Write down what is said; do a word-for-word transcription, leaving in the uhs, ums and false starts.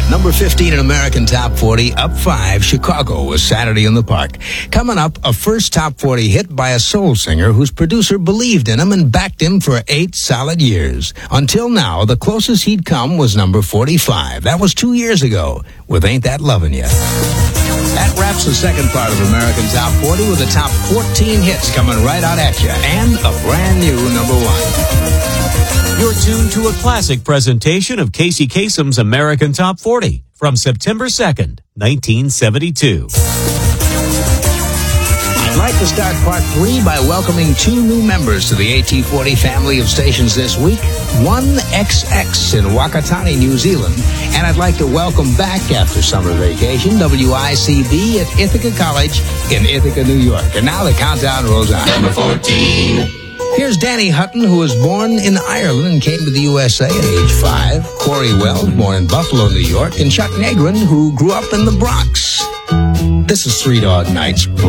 At number fifteen in American Top forty, up five, Chicago was Saturday in the Park. Coming up, a first Top forty hit by a soul singer whose producer believed in him and backed him for eight solid years. Until now, the closest he'd come was number forty-five. That was two years ago with Ain't That Lovin' Ya. That wraps the second part of American Top forty with the top fourteen hits coming right out at you and a brand new number one. You're tuned to a classic presentation of Casey Kasem's American Top forty from September second, nineteen seventy-two. I'd like to start part three by welcoming two new members to the A T forty family of stations this week. one X X in Wakatani, New Zealand. And I'd like to welcome back after summer vacation W I C B at Ithaca College in Ithaca, New York. And now the countdown rolls on. Number fourteen. Here's Danny Hutton, who was born in Ireland and came to the U S A at age five. Corey Wells, born in Buffalo, New York. And Chuck Negrin, who grew up in the Bronx. This is Three Dog Nights.